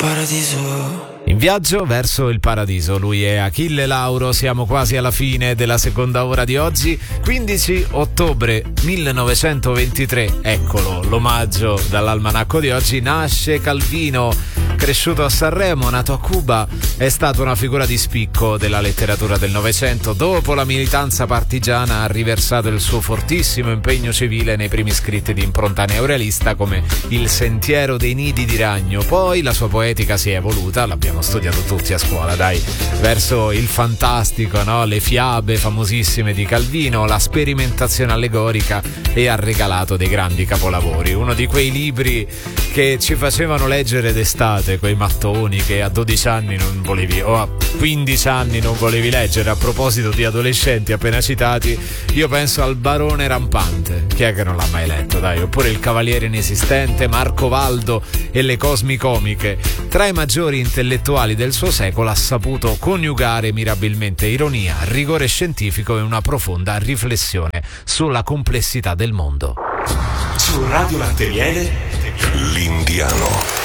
Paradiso. In viaggio verso il paradiso, lui è Achille Lauro, siamo quasi alla fine della seconda ora di oggi, 15 ottobre 1923, eccolo l'omaggio dall'almanacco di oggi, nasce Calvino, cresciuto a Sanremo, nato a Cuba, è stato una figura di spicco della letteratura del Novecento. Dopo la militanza partigiana ha riversato il suo fortissimo impegno civile nei primi scritti di impronta neorealista come Il sentiero dei nidi di ragno, poi la sua poetica si è evoluta, l'abbiamo studiato tutti a scuola, dai, verso il fantastico, no? Le fiabe famosissime di Calvino, la sperimentazione allegorica, e ha regalato dei grandi capolavori, uno di quei libri che ci facevano leggere d'estate, quei mattoni che a 12 anni non volevi, o a 15 anni non volevi leggere. A proposito di adolescenti appena citati, io penso al Barone Rampante, chi è che non l'ha mai letto, dai, oppure Il Cavaliere Inesistente, Marco Valdo e le Cosmicomiche. Tra i maggiori intellettuali del suo secolo ha saputo coniugare mirabilmente ironia, rigore scientifico e una profonda riflessione sulla complessità del mondo. Su Radio Latte Miele, L'Indiano.